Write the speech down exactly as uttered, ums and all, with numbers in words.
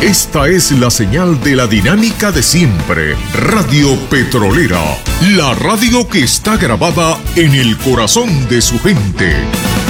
Esta es la señal de la dinámica de siempre. Radio Petrolera, la radio que está grabada en el corazón de su gente.